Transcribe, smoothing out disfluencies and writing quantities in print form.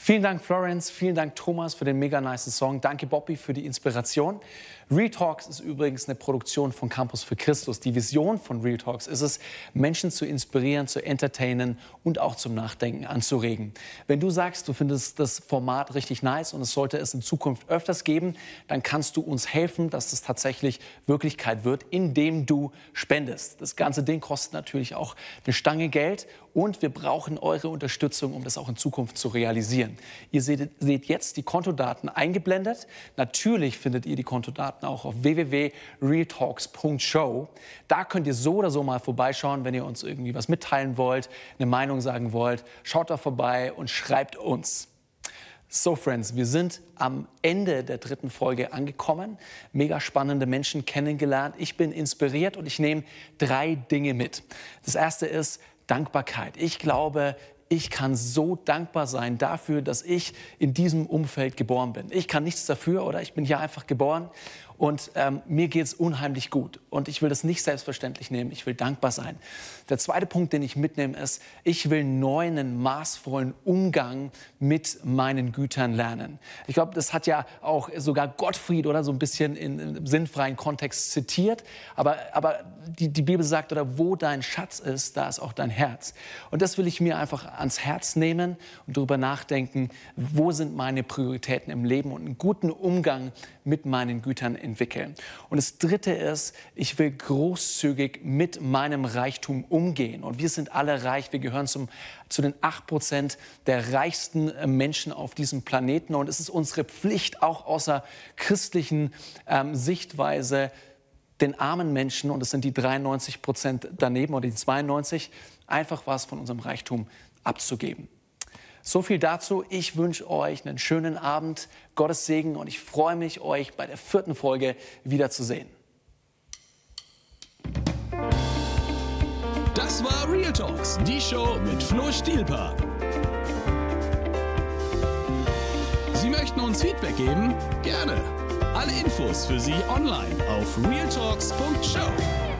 Vielen Dank, Florence. Vielen Dank, Thomas, für den mega nice Song. Danke, Bobby, für die Inspiration. Real Talks ist übrigens eine Produktion von Campus für Christus. Die Vision von Real Talks ist es, Menschen zu inspirieren, zu entertainen und auch zum Nachdenken anzuregen. Wenn du sagst, du findest das Format richtig nice und es sollte es in Zukunft öfters geben, dann kannst du uns helfen, dass das tatsächlich Wirklichkeit wird, indem du spendest. Das ganze Ding kostet natürlich auch eine Stange Geld und wir brauchen eure Unterstützung, um das auch in Zukunft zu realisieren. Ihr seht jetzt die Kontodaten eingeblendet. Natürlich findet ihr die Kontodaten auch auf www.realtalks.show. Da könnt ihr so oder so mal vorbeischauen, wenn ihr uns irgendwie was mitteilen wollt, eine Meinung sagen wollt. Schaut da vorbei und schreibt uns. So, Friends, wir sind am Ende der 3. Folge angekommen. Mega spannende Menschen kennengelernt. Ich bin inspiriert und ich nehme 3 Dinge mit. Das erste ist Dankbarkeit. Ich glaube, ich kann so dankbar sein dafür, dass ich in diesem Umfeld geboren bin. Ich kann nichts dafür oder ich bin hier einfach geboren und mir geht es unheimlich gut. Und ich will das nicht selbstverständlich nehmen, ich will dankbar sein. Der zweite Punkt, den ich mitnehme, ist, ich will einen maßvollen Umgang mit meinen Gütern lernen. Ich glaube, das hat ja auch sogar Gottfried oder so ein bisschen in sinnfreien Kontext zitiert. Aber die Bibel sagt, oder wo dein Schatz ist, da ist auch dein Herz. Und das will ich mir einfach ans Herz nehmen und darüber nachdenken, wo sind meine Prioritäten im Leben und einen guten Umgang mit meinen Gütern entwickeln. Und das dritte ist, ich will großzügig mit meinem Reichtum umgehen. Und wir sind alle reich, wir gehören zu den 8% der reichsten Menschen auf diesem Planeten. Und es ist unsere Pflicht, auch aus der christlichen Sichtweise, den armen Menschen, und es sind die 93% daneben oder die 92%, einfach was von unserem Reichtum abzugeben. So viel dazu. Ich wünsche euch einen schönen Abend, Gottes Segen und ich freue mich, euch bei der 4. Folge wiederzusehen. Das war Real Talks, die Show mit Flo Stielper. Sie möchten uns Feedback geben? Gerne. Alle Infos für Sie online auf realtalks.show.